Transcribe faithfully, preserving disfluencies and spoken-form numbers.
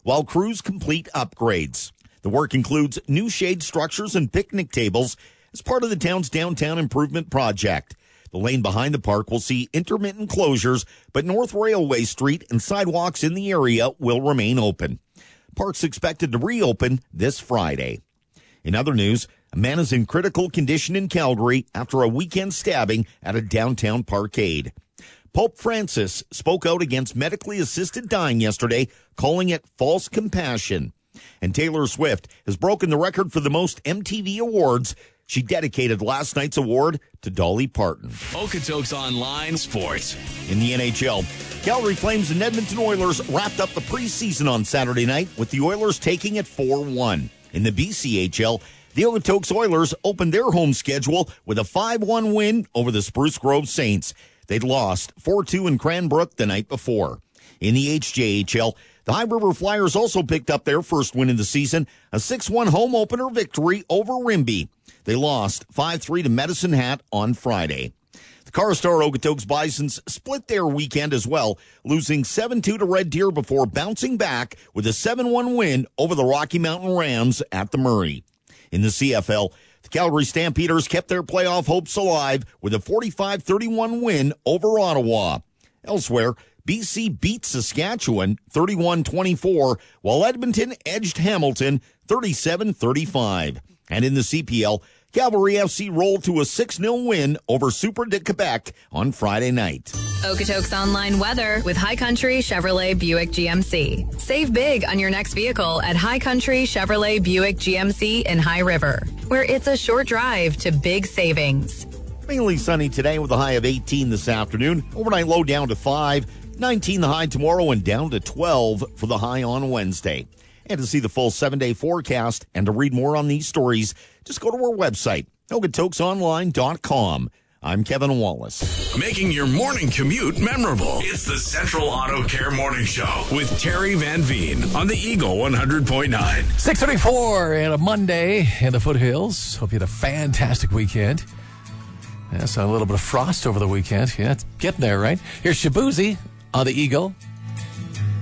while crews complete upgrades. The work includes new shade structures and picnic tables as part of the town's downtown improvement project. The lane behind the park will see intermittent closures, but North Railway Street and sidewalks in the area will remain open. Park's expected to reopen this Friday. In other news, a man is in critical condition in Calgary after a weekend stabbing at a downtown parkade. Pope Francis spoke out against medically assisted dying yesterday, calling it false compassion. And Taylor Swift has broken the record for the most M T V awards. She dedicated last night's award to Dolly Parton. Okotoks Online Sports. In the N H L, Calgary Flames and Edmonton Oilers wrapped up the preseason on Saturday night, with the Oilers taking it four one. In the B C H L, the Okotoks Oilers opened their home schedule with a five one win over the Spruce Grove Saints. They'd lost four two in Cranbrook the night before. In the H J H L, the High River Flyers also picked up their first win of the season, a six one home opener victory over Rimbey. They lost five three to Medicine Hat on Friday. The Carstar Okotoks Bisons split their weekend as well, losing seven two to Red Deer before bouncing back with a seven one win over the Rocky Mountain Rams at the Murray. In the C F L, the Calgary Stampeders kept their playoff hopes alive with a forty-five thirty-one win over Ottawa. Elsewhere, B C beat Saskatchewan thirty-one twenty-four, while Edmonton edged Hamilton thirty-seven thirty-five. And in the C P L, Cavalry F C rolled to a six nil win over Super de Quebec on Friday night. Okotoks Online weather with High Country Chevrolet Buick G M C. Save big on your next vehicle at High Country Chevrolet Buick G M C in High River, where it's a short drive to big savings. Mainly sunny today with a high of eighteen this afternoon. Overnight low down to five. nineteen the high tomorrow and down to twelve for the high on Wednesday. And to see the full seven-day forecast and to read more on these stories, just go to our website, Okotoks Online dot com. I'm Kevin Wallace. Making your morning commute memorable. It's the Central Auto Care Morning Show with Terry Van Veen on the Eagle one hundred point nine. six thirty-four and a Monday in the foothills. Hope you had a fantastic weekend. Yeah, so a little bit of frost over the weekend. Yeah, it's getting there, right? Here's Shabuzi on the Eagle